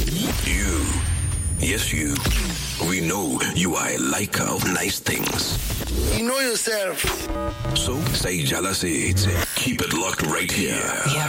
You. Yes, you. We know you are a liker of nice things. You know yourself. So, say jealousy. Keep it locked right here. Yeah.